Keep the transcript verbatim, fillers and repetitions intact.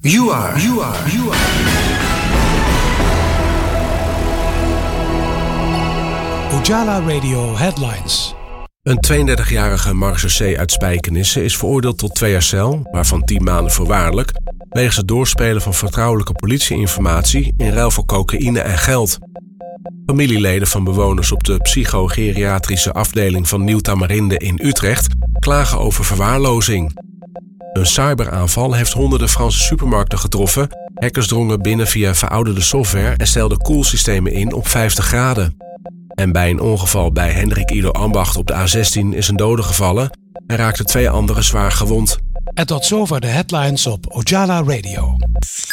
You are, you are, you are. Ojala Radio Headlines. Een tweeëndertigjarige marechaussee uit Spijkenisse is veroordeeld tot twee jaar cel, waarvan tien maanden voorwaardelijk, wegens het doorspelen van vertrouwelijke politieinformatie in ruil voor cocaïne en geld. Familieleden van bewoners op de psychogeriatrische afdeling van Nieuw Tamarinde in Utrecht klagen over verwaarlozing. Een cyberaanval heeft honderden Franse supermarkten getroffen. Hackers drongen binnen via verouderde software en stelden koelsystemen in op vijftig graden. En bij een ongeval bij Hendrik Ido Ambacht op de A zestien is een dode gevallen en raakten twee anderen zwaar gewond. En tot zover de headlines op Ojala Radio.